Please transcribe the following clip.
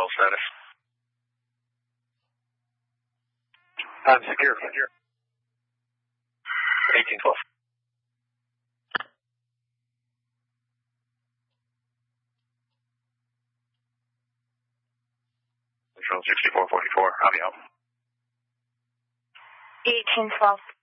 status. I'm secure. 1812. Control 6444, I'll be out. 1812.